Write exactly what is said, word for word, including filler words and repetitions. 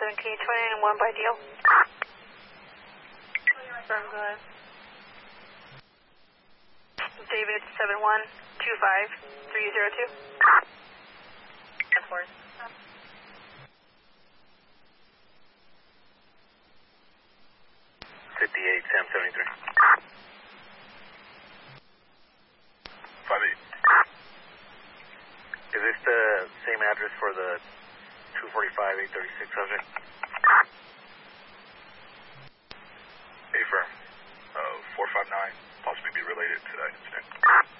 seven, can you twenty and one by deal? Firm, go ahead. David, seven one two five three zero two. Of course. fifty-eight, Sam seventy-three. five eight. Is this the same address for the two forty-five, eight thirty-six subject? A firm. Uh, four five nine, possibly be related to that incident.